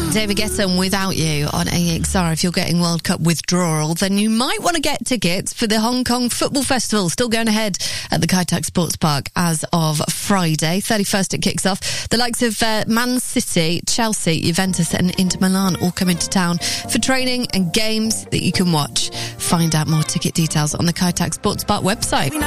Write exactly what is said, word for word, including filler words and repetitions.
David Guetta Without You on A X R. If you're getting World Cup withdrawal, then you might want to get tickets for the Hong Kong Football Festival. Still going ahead at the Kai Tak Sports Park as of Friday. thirty-first it kicks off. The likes of uh, Man City, Chelsea, Juventus and Inter Milan all come into town for training and games that you can watch. Find out more ticket details on the Kai Tak Sports Park website.